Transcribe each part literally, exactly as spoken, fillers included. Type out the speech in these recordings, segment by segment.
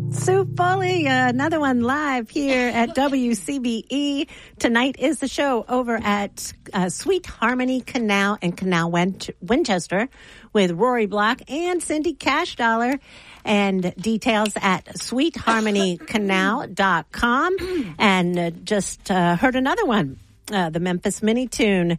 Sue Foley, uh, another one live here at W C B E. Tonight is the show over at uh, Sweet Harmony Canal and Canal Win- Winchester with Rory Block and Cindy Cashdollar. And details at sweet harmony canal dot com. And uh, just uh, heard another one. Uh, the Memphis Mini Tune,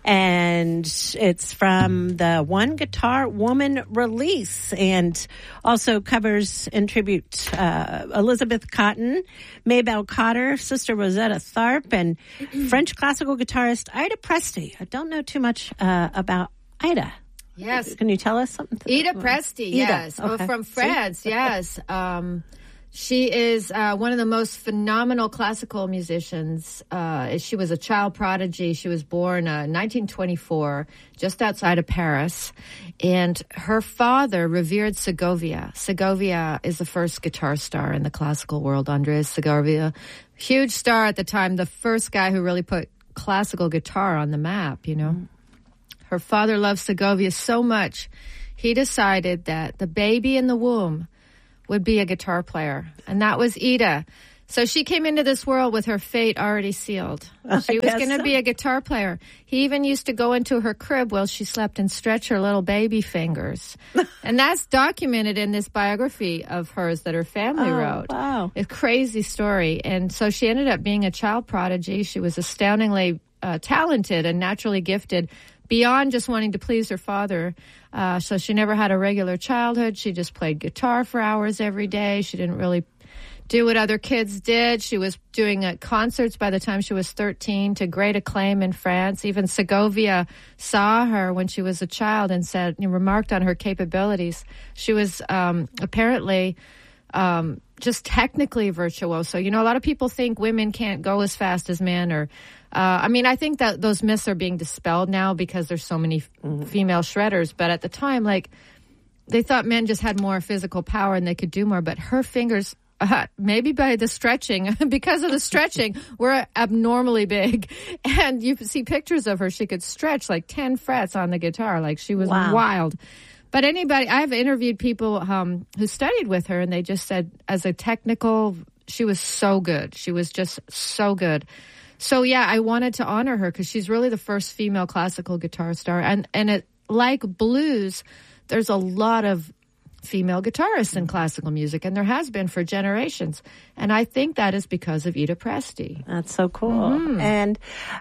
and it's from the One Guitar Woman release, and also covers in tribute uh, Elizabeth Cotton, Maybelle Cotter, Sister Rosetta Tharpe, and French classical guitarist Ida Presti. I don't know too much uh, about Ida. Yes. Can you tell us something? Ida Presti, Ida. yes. Okay. Oh, from France, See? yes. Um, She is uh, one of the most phenomenal classical musicians. Uh, she was a child prodigy. She was born uh, nineteen twenty-four, just outside of Paris. And her father revered Segovia. Segovia is the first guitar star in the classical world, Andres Segovia. Huge star at the time, the first guy who really put classical guitar on the map, you know. Mm. Her father loved Segovia so much, he decided that the baby in the womb would be a guitar player. And that was Ida. So she came into this world with her fate already sealed. She was going to so. be a guitar player. He even used to go into her crib while she slept and stretch her little baby fingers. And that's documented in this biography of hers that her family oh, wrote. Wow. It's a crazy story. And so she ended up being a child prodigy. She was astoundingly uh, talented and naturally gifted, beyond just wanting to please her father. Uh, so she never had a regular childhood. She just played guitar for hours every day. She didn't really do what other kids did. She was doing uh, concerts by the time she was thirteen to great acclaim in France. Even Segovia saw her when she was a child and said, you know, remarked on her capabilities. She was um, apparently um, just technically virtuoso. You know, a lot of people think women can't go as fast as men, or Uh, I mean, I think that those myths are being dispelled now because there's so many f- female shredders. But at the time, like, they thought men just had more physical power and they could do more. But her fingers, uh, maybe by the stretching, because of the stretching, were abnormally big. And you see pictures of her. She could stretch like ten frets on the guitar. Like, she was wow. wild. But anybody, I've interviewed people um, who studied with her, and they just said, as a technical, she was so good. She was just so good. So, yeah, I wanted to honor her because she's really the first female classical guitar star. And, and it, like blues, there's a lot of female guitarists in classical music, and there has been for generations. And I think that is because of Ida Presti. That's so cool. Mm-hmm. And,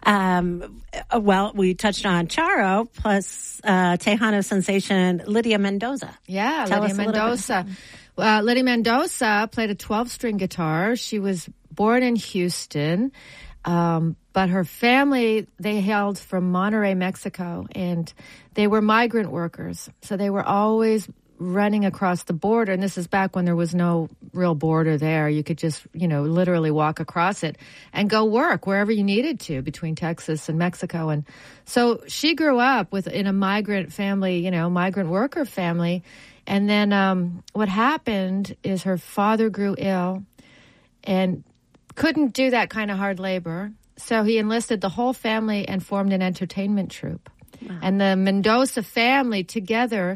um, well, we touched on Charo plus uh, Tejano sensation Lydia Mendoza. Yeah, Tell Lydia Mendoza. Uh, Lydia Mendoza played a twelve-string guitar. She was born in Houston. Um, but her family, they hailed from Monterrey, Mexico, and they were migrant workers. So they were always running across the border. And this is back when there was no real border there. You could just, you know, literally walk across it and go work wherever you needed to between Texas and Mexico. And so she grew up with in a migrant family, you know, migrant worker family. And then um, what happened is her father grew ill and couldn't do that kind of hard labor. So he enlisted the whole family and formed an entertainment troupe. Wow. And the Mendoza family together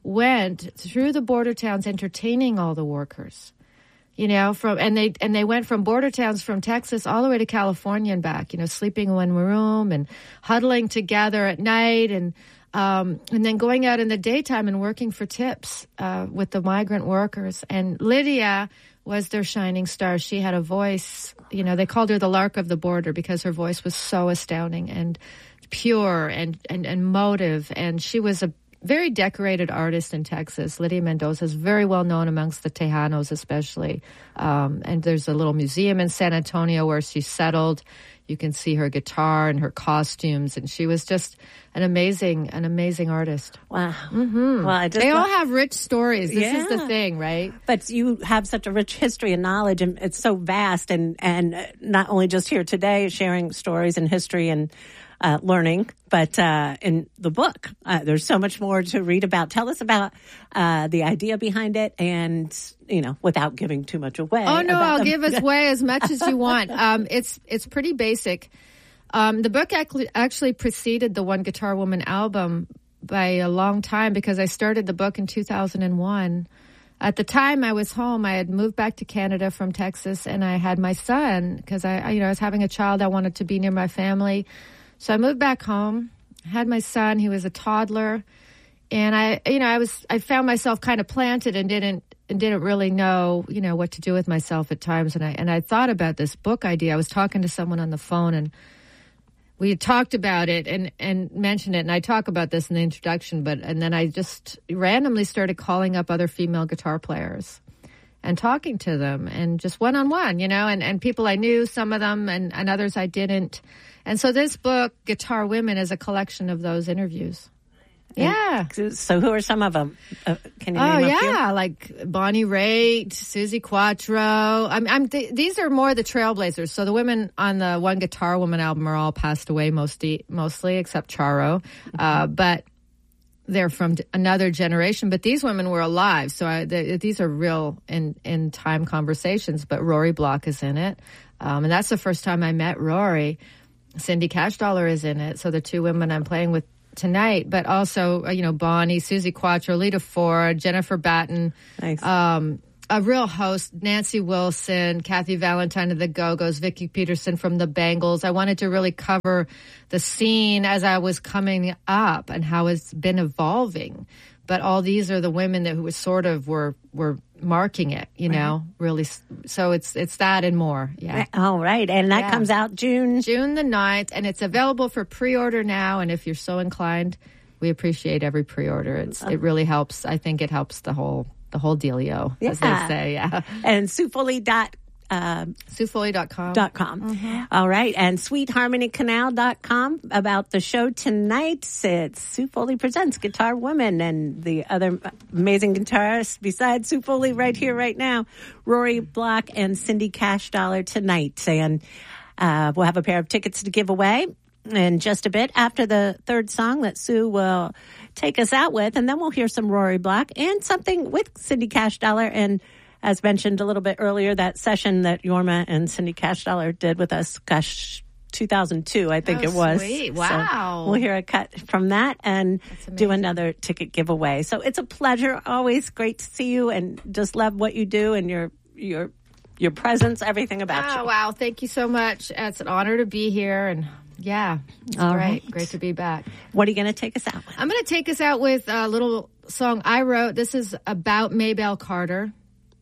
went through the border towns entertaining all the workers. You know, from and they and they went from border towns from Texas all the way to California and back, you know, sleeping in one room and huddling together at night, and um, and then going out in the daytime and working for tips uh, with the migrant workers. And Lydia was their shining star. She had a voice, you know, they called her the Lark of the Border because her voice was so astounding and pure and, and, and motive. And she was a very decorated artist in Texas. Lydia Mendoza is very well known amongst the Tejanos especially. Um, and there's a little museum in San Antonio where she settled. You can see her guitar and her costumes, and she was just an amazing, an amazing artist. Wow. Mm-hmm. Well, I just they love- all have rich stories. This yeah. is the thing, right? But you have such a rich history and knowledge, and it's so vast, and, and not only just here today sharing stories and history and uh, learning, but uh, in the book, uh, there's so much more to read about. Tell us about uh, the idea behind it, and, you know, without giving too much away. Oh, no, I'll the- give away as much as you want. Um, it's it's pretty basic. Um, the book actually, actually preceded the One Guitar Woman album by a long time because I started the book in two thousand one. at the time I was home, I had moved back to Canada from Texas, and I had my son because I, I, you know, I was having a child. I wanted to be near my family. So I moved back home, had my son. He was a toddler. And I, you know, I was, I found myself kind of planted and didn't, and didn't really know, you know, what to do with myself at times. And I, and I thought about this book idea. I was talking to someone on the phone, and we had talked about it and, and mentioned it. And I talk about this in the introduction, but, and then I just randomly started calling up other female guitar players and talking to them, and just one on one, you know, and, and people I knew, some of them, and, and others I didn't. And so this book, Guitar Women, is a collection of those interviews. Yeah. And so who are some of them? Uh, can you oh, name yeah, a few? like Bonnie Raitt, Suzi Quatro. I'm, I'm th- these are more the trailblazers. So the women on the One Guitar Woman album are all passed away mostly, mostly except Charo. Mm-hmm. Uh, but they're from another generation. But these women were alive. So I, they, these are real in, in time conversations. But Rory Block is in it. Um, and that's the first time I met Rory. Cindy Cashdollar is in it. So the two women I'm playing with tonight, but also, you know, Bonnie, Suzi Quatro, Lita Ford, Jennifer Batten, nice. um, a real host, Nancy Wilson, Kathy Valentine of the Go-Go's, Vicki Peterson from the Bangles. I wanted to really cover the scene as I was coming up and how it's been evolving. But all these are the women that who was sort of were were marking it, you know, right. really. So it's it's that and more. Yeah. All right. And that yeah. comes out June? June the ninth, and it's available for pre-order now. And if you're so inclined, we appreciate every pre-order. It's It really helps. I think it helps the whole the whole dealio, yeah. as they say. Yeah. And Sue Foley dot Um, Sue Foley dot com. Dot com. Mm-hmm. All right. And Sweet Harmony Canal dot com about the show tonight. It's Sue Foley Presents Guitar Woman, and the other amazing guitarists besides Sue Foley right here, right now, Rory Block and Cindy Cashdollar tonight. And uh, we'll have a pair of tickets to give away in just a bit after the third song that Sue will take us out with. And then we'll hear some Rory Block and something with Cindy Cashdollar. And as mentioned a little bit earlier, that session that Jorma and Cindy Cashdollar did with us, gosh, two thousand two, I think oh, it was. Sweet. Wow. So we'll hear a cut from that and do another ticket giveaway. So it's a pleasure. Always great to see you, and just love what you do and your your your presence, everything about oh, you. Wow. Thank you so much. It's an honor to be here. And yeah, it's All great. right. Great to be back. What are you going to take us out with? I'm going to take us out with a little song I wrote. This is about Maybelle Carter,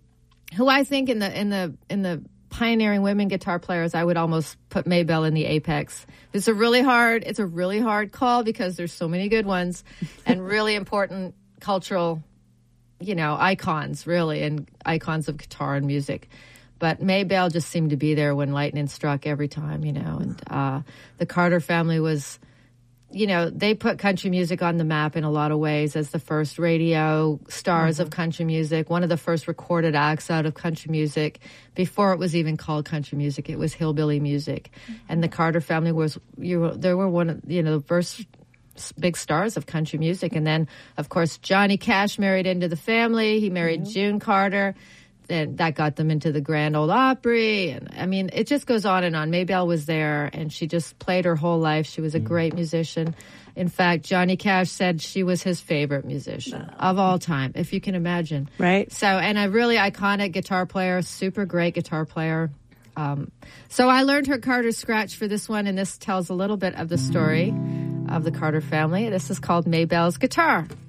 who I think in the in the in the pioneering women guitar players, I would almost put Maybelle in the apex. It's a really hard it's a really hard call because there's so many good ones and really important cultural, you know, icons, really, and icons of guitar and music. But Maybelle just seemed to be there when lightning struck every time, you know. And uh, the Carter family was, you know, they put country music on the map in a lot of ways as the first radio stars mm-hmm. of country music, one of the first recorded acts out of country music. Before it was even called country music, it was hillbilly music. Mm-hmm. And the Carter family was, you were, they were one of, you know, the first big stars of country music. And then, of course, Johnny Cash married into the family. He married mm-hmm. June Carter. And that got them into the Grand Ole Opry. And I mean, it just goes on and on. Maybelle was there, and she just played her whole life. She was a great musician. In fact, Johnny Cash said she was his favorite musician oh. of all time, if you can imagine. Right. So, and a really iconic guitar player, super great guitar player. Um, so I learned her Carter scratch for this one, and this tells a little bit of the story of the Carter family. This is called Maybelle's Guitar.